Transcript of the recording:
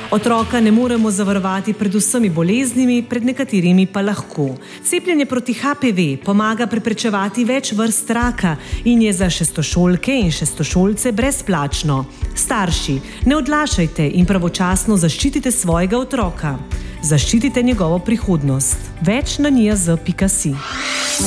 Otroka ne moremo zavarovati pred vsemi boleznimi, pred nekaterimi pa lahko. Cepljenje proti HPV pomaga preprečevati več vrst raka in je za šestošolke in šestošolce brezplačno. Starši, ne odlašajte in pravočasno zaščitite svojega otroka. Zaščitite njegovo prihodnost. Več na njaz.si.